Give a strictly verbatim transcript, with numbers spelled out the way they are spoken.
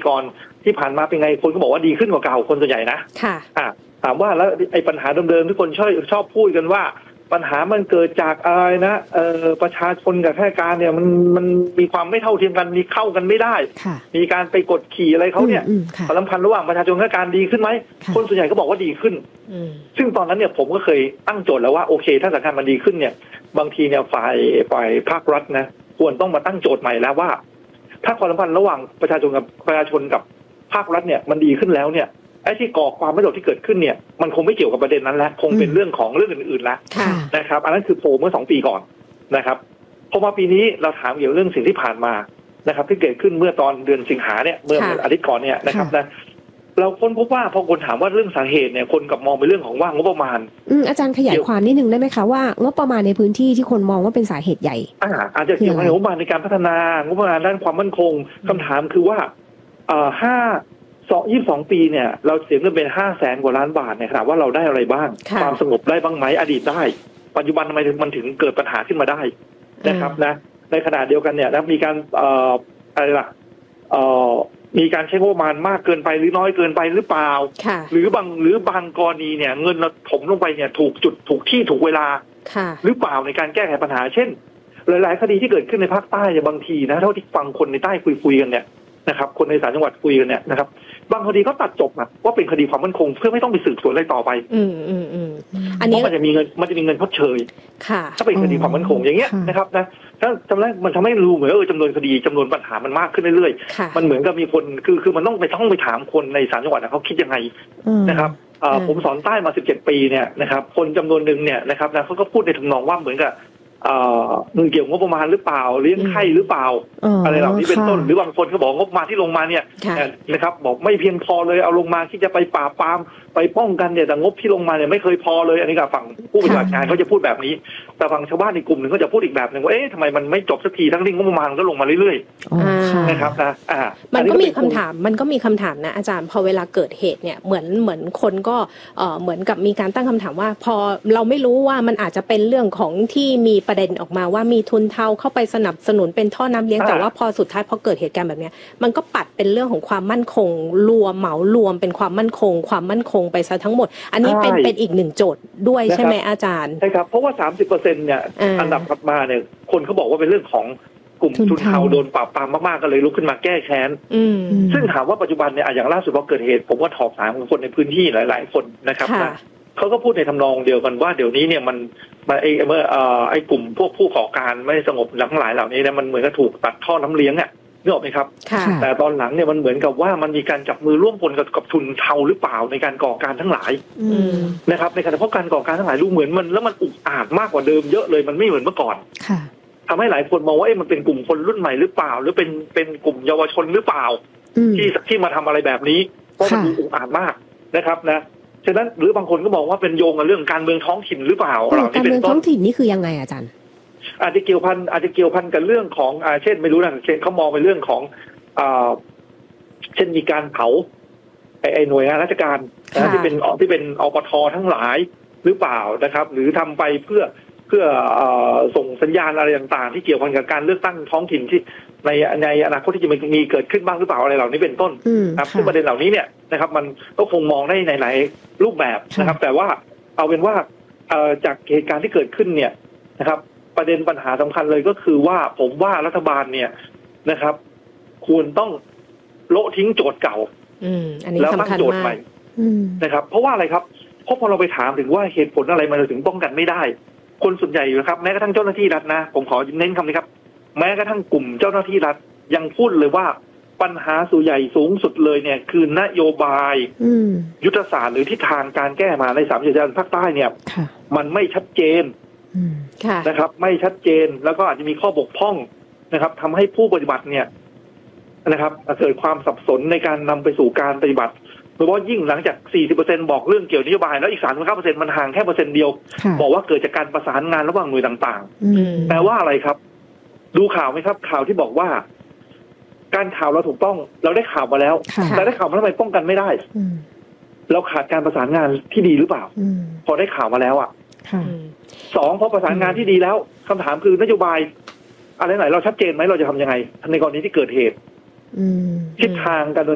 ก่อนที่ผ่านมาเป็นไงคนก็บอกว่าดีขึ้นกว่าเก่าคนส่วนใหญ่นะค่ะอ่าถามว่าแล้วไอ้ปัญหาเดิมๆที่คนชอบชอบพูดกันว่าปัญหามันเกิดจากอะไรนะเอ่อประชาชนกับข้าราชการเนี่ยมันมันมีความไม่เท่าเทียมกันมีเข้ากันไม่ได้มีการไปกดขี่อะไรเขาเนี่ยความสัมพันธ์ระหว่างประชาชนกับข้าราชการดีขึ้นไหมคนส่วนใหญ่ก็บอกว่าดีขึ้นซึ่งตอนนั้นเนี่ยผมก็เคยตั้งโจทย์แล้วว่าโอเคถ้าสถานการณ์มันดีขึ้นเนี่ยบางทีเนี่ยฝ่ายฝ่ายภาครัฐนะควรต้องมาตั้งโจทย์ใหม่แล้วว่าถ้าความสัมพันธ์ระหว่างประชาชนกับประชาชนกับภาครัฐเนี่ยมันดีขึ้นแล้วเนี่ยไอ้ที่ก่อความไม่สงบที่เกิดขึ้นเนี่ยมันคงไม่เกี่ยวกับประเด็นนั้นแล้วคงเป็นเรื่องของเรื่องอื่นๆแล้วนะครับอันนั้นคือโพลเมื่อสองปีก่อนนะครับพอมาปีนี้เราถามเกี่ยวเรื่องสิ่งที่ผ่านมานะครับที่เกิดขึ้นเมื่อตอนเดือนสิงหาเนี่ยเมื่ออาทิตย์ก่อนเนี่ยนะครับนะเราค้นพบว่าพอคนถามว่าเรื่องสาเหตุเนี่ยคนกับมองเป็นเรื่องของว่างบประมาณอืมอาจารย์ขยายความนิดนึงได้ไหมคะว่างบประมาณในพื้นที่ที่คนมองว่าเป็นสาเหตุใหญ่อ่าอาจจะเกี่ยวกับงบประมาณในการพัฒนางบประมาณด้านความมั่นคงคำถามคือว่าเอ่อห้าสองยี่สิบสองปีเนี่ยเราเสียเงินเป็นห้าแสนกว่าล้านบาทเนี่ยครับว่าเราได้อะไรบ้างความสงบได้บ้างไหมอดีตได้ปัจจุบันทำไมถึงมันถึงเกิดปัญหาขึ้นมาได้นะครับนะในขณะเดียวกันเนี่ยนะมีการเอ่ออะไรล่ะเอ่อมีการใช้งบประมาณมากเกินไปหรือน้อยเกินไปหรือเปล่าหรือบางหรือบางกรณีเนี่ยเงินเราถมลงไปเนี่ยถูกจุดถูกที่ถูกเวลาหรือเปล่าในการแก้ไขปัญหาเช่นหลายๆคดีที่เกิดขึ้นในภาคใต้เนี่ยบางทีนะเท่าที่ฟังคนในใต้คุยๆกันเนี่ยนะครับคนในสามจังหวัดคุยกันเนี่ยนะครับบางคดีก็ตัดจบนะว่าเป็นคดีความมั่นคงเพื่อไม่ต้องไปสืบสวนอะไรต่อไปอืมอืมอืมอันนี้มันจะมีเงินมันจะมีเงินทดเชยค่ะถ้าเป็นคดีความมั่นคงอย่างเงี้ยนะครับนะถ้าจำได้มันทำให้รู้เหมือนเออจำนวนคดีจำนวนปัญหามันมากขึ้นเรื่อยๆมันเหมือนกับมีคนคือคือมันต้องไปต้องไปถามคนในสามจังหวัดเขาคิดยังไงนะครับผมสอนใต้มาสิบเจ็ดปีเนี่ยนะครับคนจำนวนหนึ่งเนี่ยนะครับนะเขาก็พูดในทำนองว่าเหมือนกับเงินเกี่ยวงบประมาณหรือเปล่าเลี้ยงไข่หรือเปล่าอะไรเหล่านี้เป็นต้นหรือบางคนเขาบอกงบประมาณที่ลงมาเนี่ยนะครับบอกไม่เพียงพอเลยเอาลงมาที่จะไปปราบปรามไปป้องกันเนี่ยแต่งบที่ลงมาเนี่ยไม่เคยพอเลยอันนี้กับฝั่งผู้ปฏิบัติงานเขาจะพูดแบบนี้แต่ฝั่งชาวบ้านในกลุ่มหนึ่งเขาจะพูดอีกแบบหนึ่งว่าเอ๊ะทำไมมันไม่จบสักทีทั้งที่งบประมาณก็ลงมาเรื่อยๆนะครับนะอ่ามันก็มีคำถามมันก็มีคำถามนะอาจารย์พอเวลาเกิดเหตุเนี่ยเหมือนเหมือนคนก็เอ่อเหมือนกับมีการตั้งคำถามว่าพอเราไม่รู้ว่ามันอาจจะเป็นเรื่องของที่มีประเด็นออกมาว่ามีทุนเทาเข้าไปสนับสนุนเป็นท่อน้ำเลี้ยงแต่ว่าพอสุดท้ายพอเกิดเหตุการณ์แบบนี้มันก็ปัดเป็นเรื่องของความมั่นคงรวมเหมารวมเป็นความมั่นคงความมั่นคงไปซะทั้งหมดอันนี้เป็นเป็นอีกหนึ่งโจทย์ด้วยใช่ไหมอาจารย์ใช่ครับเพราะว่า สามสิบเปอร์เซ็นต์ เนี่ยอันดับถัดมาเนี่ยคนเขาบอกว่าเป็นเรื่องของกลุ่มทุนเทาโดนปราบปรามมากๆก็เลยลุกขึ้นมาแก้แค้นซึ่งถามว่าปัจจุบันเนี่ยอย่างล่าสุดพอเกิดเหตุผมก็ถอบถามคนในพื้นที่หลายๆคนนะครับนะเขาก็พูดในทำนองเดียวกันว่าเดี๋ยวนี้เนี่ยมันมาไอ้เมื่อเอ่อไอ้กลุ่มพวกผู้ก่อการไม่สงบทั้งหลายเหล่านี้เนี่ยมันเหมือนกับถูกตัดท่อน้ำเลี้ยงอ่ะนึกออกไหมครับแต่ตอนหลังเนี่ยมันเหมือนกับว่ามันมีการจับมือร่วมพลกับกับทุนเทาหรือเปล่าในการก่อการทั้งหลายนะครับในการเพราะการก่อการทั้งหลายรู้เหมือนมันแล้วมันอุกอาจมากกว่าเดิมเยอะเลยมันไม่เหมือนเมื่อก่อนทำให้หลายคนมองว่าเอ๊ะมันเป็นกลุ่มคนรุ่นใหม่หรือเปล่าหรือเป็นเป็นกลุ่มเยาวชนหรือเปล่าที่ที่มาทำอะไรแบบนี้เพราะมันดูอุกอาจมากนะครับนะฉะนั้นหรือบางคนก็มองว่าเป็นโยงกับเรื่องการเมืองท้องถิ่นหรือเปล่าการเมืองท้องถิ่นนี่คือยังไงอาจารย์อาจจะเกี่ยวพันอาจจะเกี่ยวพันกับเรื่องของอ่าเช่นไม่รู้นะเช่นเขามองไปเรื่องของอ่าเช่นมีการเผาไอ้หน่วยงานราชการนะที่เป็นที่เป็นอปททั้งหลายหรือเปล่านะครับหรือทำไปเพื่อเพื่อส่งสัญญาณอะไรต่างๆที่เกี่ยวพันกับการเลือกตั้งท้องถิ่นที่ในในอนาคตที่จะมีเกิดขึ้นบ้างหรือเปล่าอะไรเหล่านี้เป็นต้นครับซึ่งประเด็นเหล่านี้เนี่ยนะครับมันก็คงมองได้ในหลายรูปแบบนะครับแต่ว่าเอาเป็นว่าจากเหตุการณ์ที่เกิดขึ้นเนี่ยนะครับประเด็นปัญหาสำคัญเลยก็คือว่าผมว่ารัฐบาลเนี่ยนะครับควรต้องโละทิ้งโจทย์เก่าแล้วตั้งโจทย์ใหม่นะครับเพราะว่าอะไรครับเพราะพอเราไปถามถึงว่าเหตุผลอะไรมันถึงป้องกันไม่ได้คนส่วนใหญ่นะครับแม้กระทั่งเจ้าหน้าที่รัฐนะผมขอเน้นคำนี้ครับแม้กระทั่งกลุ่มเจ้าหน้าที่รัฐยังพูดเลยว่าปัญหาส่วนใหญ่สูงสุดเลยเนี่ยคือนโยบายยุทธศาสตร์หรือทิศทางการแก้มาในสามจังหวัดภาคใต้เนี่ยมันไม่ชัดเจนนะครับไม่ชัดเจนแล้วก็อาจจะมีข้อบกพร่องนะครับทำให้ผู้ปฏิบัติเนี่ยนะครับเกิดความสับสนในการนำไปสู่การปฏิบัติโดยเฉพาะยิ่งหลังจาก สี่สิบเปอร์เซ็นต์ บอกเรื่องเกี่ยวนโยบายแล้วอีก สามสิบเก้าเปอร์เซ็นต์ มันห่างแค่เปอร์เซ็นต์เดียวบอกว่าเกิดจากการประสานงานระหว่างหน่วยต่างๆแปลว่าอะไรครับดูข่าวไหมครับข่าวที่บอกว่าการข่าวเราถูกต้องเราได้ข่าวมาแล้วแต่ได้ข่าวมาทำไมป้องกันไม่ได้เราขาดการประสานงานที่ดีหรือเปล่าพอได้ข่าวมาแล้วอ่ะสองพอประสานงานที่ดีแล้วคำถามคือนโยบายอะไรไหนเราชัดเจนไหมเราจะทำยังไงในกรณีที่เกิดเหตุทิศทางการ